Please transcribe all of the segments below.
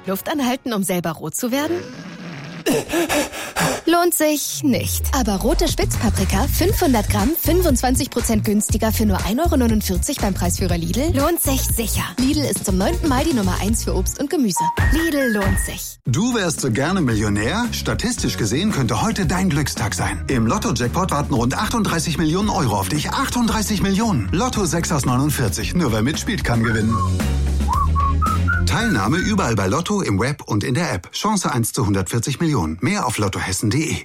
Luft anhalten, um selber rot zu werden? Lohnt sich nicht. Aber rote Spitzpaprika, 500 Gramm, 25% günstiger für nur 1,49 € beim Preisführer Lidl, lohnt sich sicher. Lidl ist zum 9. Mal die Nummer 1 für Obst und Gemüse. Lidl lohnt sich. Du wärst so gerne Millionär? Statistisch gesehen könnte heute dein Glückstag sein. Im Lotto-Jackpot warten rund 38 Millionen Euro auf dich. 38 Millionen. Lotto 6 aus 49. Nur wer mitspielt, kann gewinnen. Teilnahme überall bei Lotto, im Web und in der App. Chance 1 zu 140 Millionen. Mehr auf lottohessen.de.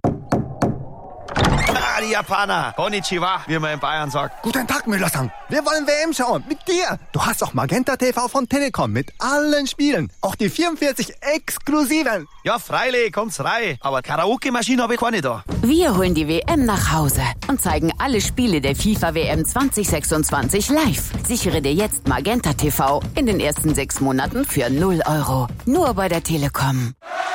Die Japaner. Konnichiwa, wie man in Bayern sagt. Guten Tag, Müller-san. Wir wollen WM schauen. Mit dir. Du hast doch Magenta TV von Telekom mit allen Spielen. Auch die 44 exklusiven. Ja, freilich, kommt's rein. Aber Karaoke-Maschine habe ich keine da. Wir holen die WM nach Hause und zeigen alle Spiele der FIFA-WM 2026 live. Sichere dir jetzt Magenta TV in den ersten 6 Monaten für 0 €. Nur bei der Telekom.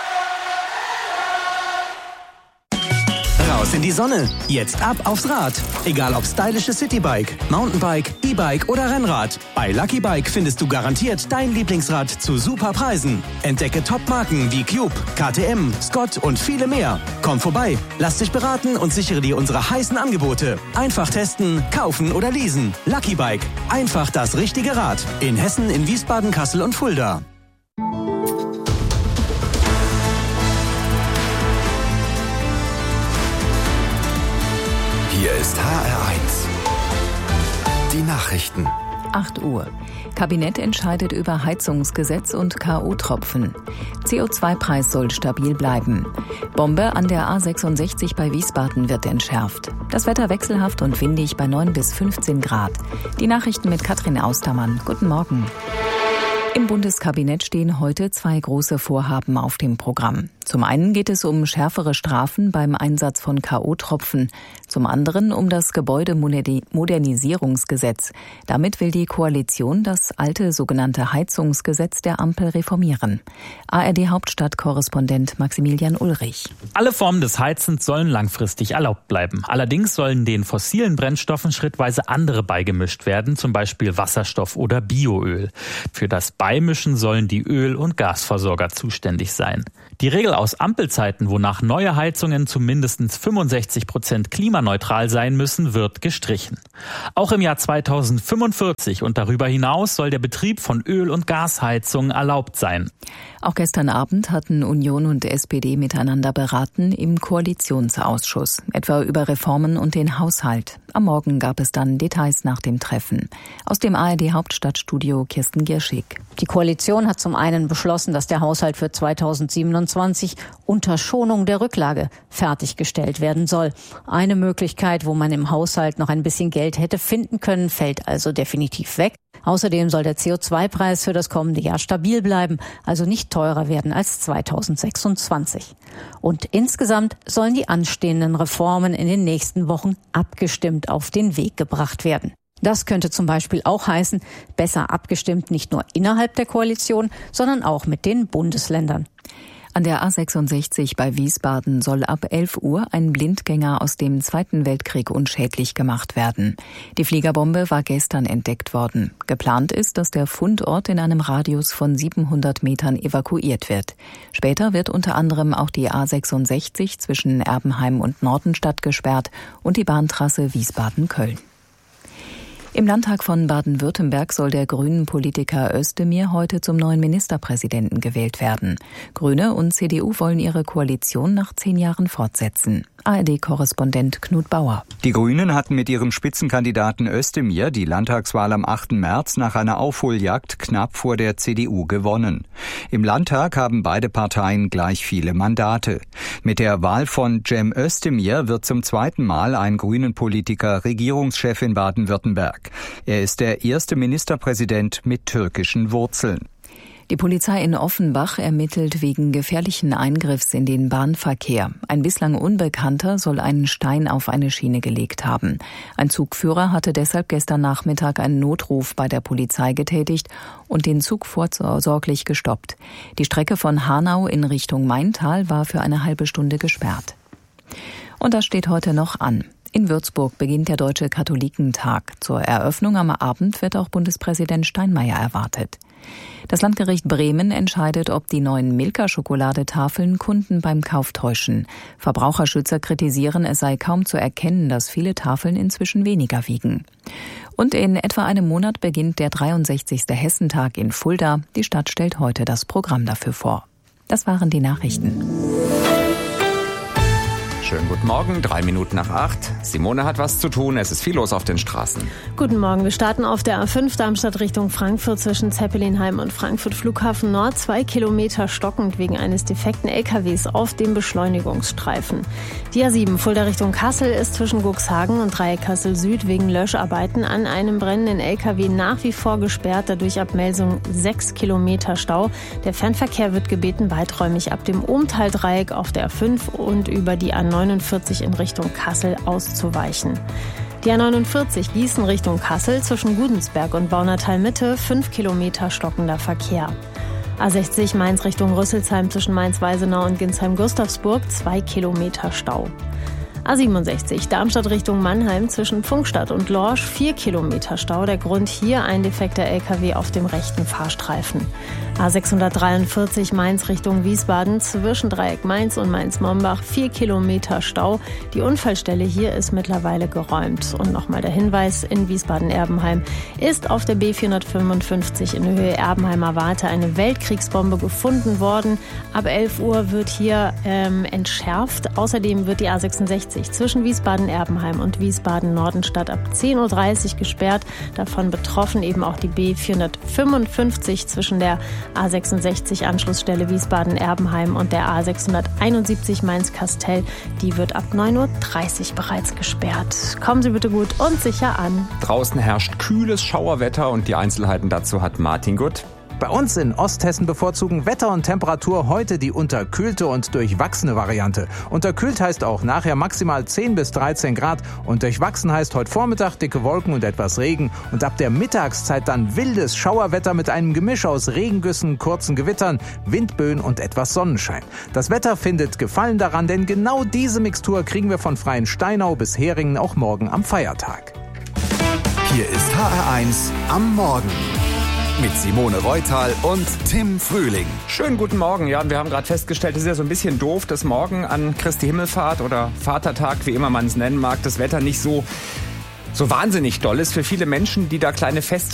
Raus in die Sonne. Jetzt ab aufs Rad. Egal ob stylisches Citybike, Mountainbike, E-Bike oder Rennrad. Bei Lucky Bike findest du garantiert dein Lieblingsrad zu super Preisen. Entdecke Top-Marken wie Cube, KTM, Scott und viele mehr. Komm vorbei, lass dich beraten und sichere dir unsere heißen Angebote. Einfach testen, kaufen oder leasen. Lucky Bike. Einfach das richtige Rad. In Hessen, in Wiesbaden, Kassel und Fulda. Hier ist HR1. Die Nachrichten. 8 Uhr. Kabinett entscheidet über Heizungsgesetz und K.O.-Tropfen. CO2-Preis soll stabil bleiben. Bombe an der A66 bei Wiesbaden wird entschärft. Das Wetter wechselhaft und windig bei 9 bis 15 Grad. Die Nachrichten mit Katrin Austermann. Guten Morgen. Im Bundeskabinett stehen heute 2 große Vorhaben auf dem Programm. Zum einen geht es um schärfere Strafen beim Einsatz von K.O.-Tropfen. Zum anderen um das Gebäudemodernisierungsgesetz. Damit will die Koalition das alte sogenannte Heizungsgesetz der Ampel reformieren. ARD-Hauptstadtkorrespondent Maximilian Ulrich. Alle Formen des Heizens sollen langfristig erlaubt bleiben. Allerdings sollen den fossilen Brennstoffen schrittweise andere beigemischt werden, zum Beispiel Wasserstoff oder Bioöl. Für das Beimischen sollen die Öl- und Gasversorger zuständig sein. Die Regel aus Ampelzeiten, wonach neue Heizungen zu mindestens 65% klimaneutral sein müssen, wird gestrichen. Auch im Jahr 2045 und darüber hinaus soll der Betrieb von Öl- und Gasheizungen erlaubt sein. Auch gestern Abend hatten Union und SPD miteinander beraten im Koalitionsausschuss, etwa über Reformen und den Haushalt. Am Morgen gab es dann Details nach dem Treffen. Aus dem ARD-Hauptstadtstudio Kirsten Gierschig. Die Koalition hat zum einen beschlossen, dass der Haushalt für 2027 unter Schonung der Rücklage fertiggestellt werden soll. Eine Möglichkeit, wo man im Haushalt noch ein bisschen Geld hätte finden können, fällt also definitiv weg. Außerdem soll der CO2-Preis für das kommende Jahr stabil bleiben, also nicht teurer werden als 2026. Und insgesamt sollen die anstehenden Reformen in den nächsten Wochen abgestimmt auf den Weg gebracht werden. Das könnte zum Beispiel auch heißen, besser abgestimmt nicht nur innerhalb der Koalition, sondern auch mit den Bundesländern. An der A66 bei Wiesbaden soll ab 11 Uhr ein Blindgänger aus dem Zweiten Weltkrieg unschädlich gemacht werden. Die Fliegerbombe war gestern entdeckt worden. Geplant ist, dass der Fundort in einem Radius von 700 Metern evakuiert wird. Später wird unter anderem auch die A66 zwischen Erbenheim und Nordenstadt gesperrt und die Bahntrasse Wiesbaden-Köln. Im Landtag von Baden-Württemberg soll der Grünen-Politiker Özdemir heute zum neuen Ministerpräsidenten gewählt werden. Grüne und CDU wollen ihre Koalition nach 10 Jahren fortsetzen. ARD-Korrespondent Knut Bauer. Die Grünen hatten mit ihrem Spitzenkandidaten Özdemir die Landtagswahl am 8. März nach einer Aufholjagd knapp vor der CDU gewonnen. Im Landtag haben beide Parteien gleich viele Mandate. Mit der Wahl von Cem Özdemir wird zum 2. Mal ein Grünen-Politiker Regierungschef in Baden-Württemberg. Er ist der erste Ministerpräsident mit türkischen Wurzeln. Die Polizei in Offenbach ermittelt wegen gefährlichen Eingriffs in den Bahnverkehr. Ein bislang Unbekannter soll einen Stein auf eine Schiene gelegt haben. Ein Zugführer hatte deshalb gestern Nachmittag einen Notruf bei der Polizei getätigt und den Zug vorsorglich gestoppt. Die Strecke von Hanau in Richtung Maintal war für eine halbe Stunde gesperrt. Und das steht heute noch an. In Würzburg beginnt der Deutsche Katholikentag. Zur Eröffnung am Abend wird auch Bundespräsident Steinmeier erwartet. Das Landgericht Bremen entscheidet, ob die neuen Milka-Schokoladetafeln Kunden beim Kauf täuschen. Verbraucherschützer kritisieren, es sei kaum zu erkennen, dass viele Tafeln inzwischen weniger wiegen. Und in etwa einem Monat beginnt der 63. Hessentag in Fulda. Die Stadt stellt heute das Programm dafür vor. Das waren die Nachrichten. Schönen guten Morgen, 3 Minuten nach 8. Simone hat was zu tun, es ist viel los auf den Straßen. Guten Morgen, wir starten auf der A5 Darmstadt Richtung Frankfurt zwischen Zeppelinheim und Frankfurt Flughafen Nord. 2 Kilometer stockend wegen eines defekten LKWs auf dem Beschleunigungsstreifen. Die A7 Fulda Richtung Kassel ist zwischen Guxhagen und Dreieck Kassel Süd wegen Löscharbeiten an einem brennenden LKW nach wie vor gesperrt. Dadurch ab Melsung 6 Kilometer Stau. Der Fernverkehr wird gebeten, weiträumig ab dem Ohmtal-Dreieck auf der A5 und über die A49 in Richtung Kassel auszuweichen. Die A49 Gießen Richtung Kassel zwischen Gudensberg und Baunatal Mitte 5 Kilometer stockender Verkehr. A60 Mainz Richtung Rüsselsheim zwischen Mainz-Weisenau und Ginsheim-Gustavsburg 2 Kilometer Stau. A67 Darmstadt Richtung Mannheim zwischen Pfungstadt und Lorsch 4 Kilometer Stau. Der Grund hier ein defekter LKW auf dem rechten Fahrstreifen. A643 Mainz Richtung Wiesbaden zwischen Dreieck Mainz und Mainz-Mombach 4 Kilometer Stau. Die Unfallstelle hier ist mittlerweile geräumt. Und nochmal der Hinweis, in Wiesbaden-Erbenheim ist auf der B455 in Höhe Erbenheimer Warte eine Weltkriegsbombe gefunden worden. Ab 11 Uhr wird hier entschärft. Außerdem wird die A66 zwischen Wiesbaden-Erbenheim und Wiesbaden-Nordenstadt ab 10.30 Uhr gesperrt. Davon betroffen eben auch die B455 zwischen der A66 Anschlussstelle Wiesbaden-Erbenheim und der A671 Mainz-Kastel. Die wird ab 9.30 Uhr bereits gesperrt. Kommen Sie bitte gut und sicher an. Draußen herrscht kühles Schauerwetter und die Einzelheiten dazu hat Martin Gutt. Bei uns in Osthessen bevorzugen Wetter und Temperatur heute die unterkühlte und durchwachsene Variante. Unterkühlt heißt auch nachher maximal 10 bis 13 Grad und durchwachsen heißt heute Vormittag dicke Wolken und etwas Regen und ab der Mittagszeit dann wildes Schauerwetter mit einem Gemisch aus Regengüssen, kurzen Gewittern, Windböen und etwas Sonnenschein. Das Wetter findet Gefallen daran, denn genau diese Mixtur kriegen wir von Freiensteinau bis Heringen auch morgen am Feiertag. Hier ist HR1 am Morgen. Mit Simone Reutal und Tim Frühling. Schönen guten Morgen. Ja, und wir haben gerade festgestellt, es ist ja so ein bisschen doof, dass morgen an Christi Himmelfahrt oder Vatertag, wie immer man es nennen mag, das Wetter nicht so wahnsinnig doll ist. Für viele Menschen, die da kleine Festchen